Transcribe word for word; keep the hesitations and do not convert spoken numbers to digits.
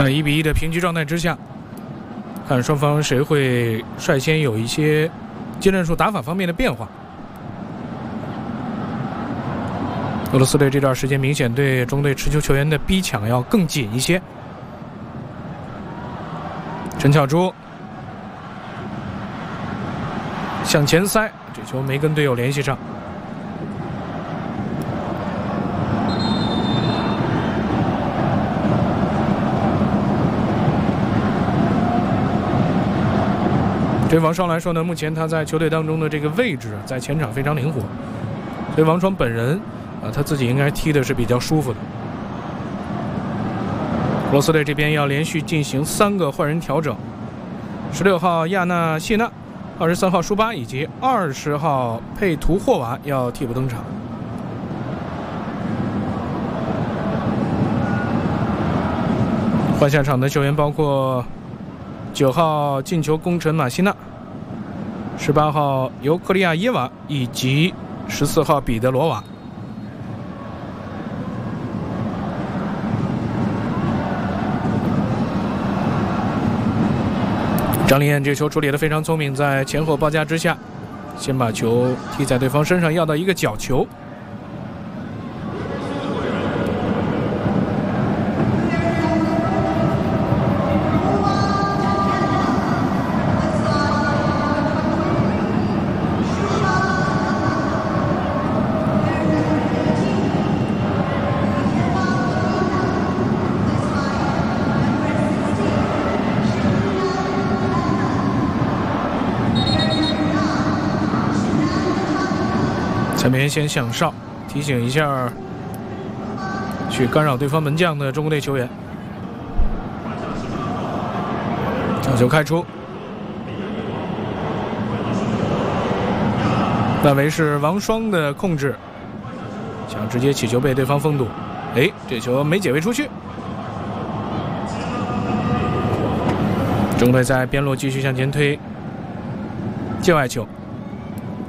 在一比一的平局状态之下，看双方谁会率先有一些技战术打法方面的变化。俄罗斯队这段时间明显对中队持球球员的逼抢要更紧一些。陈巧珠向前塞，这球没跟队友联系上。对王霜来说呢，目前他在球队当中的这个位置在前场非常灵活，所以王霜本人啊，他自己应该踢的是比较舒服的。俄罗斯队这边要连续进行三个换人调整，十六号亚纳谢娜、二十三号舒巴以及二十号佩图霍娃要替补登场。换下场的球员包括九号进球功臣马西娜、十八号尤克利亚耶娃以及十四号彼得罗娃。张琳艳这球处理得非常聪明，在前后包夹之下，先把球踢在对方身上，要到一个角球。前面先响哨提醒一下去干扰对方门将的中国队球员。角球开出，那为是王霜的控制，想直接起球被对方封堵，哎，这球没解围出去。中队在边路继续向前推，界外球。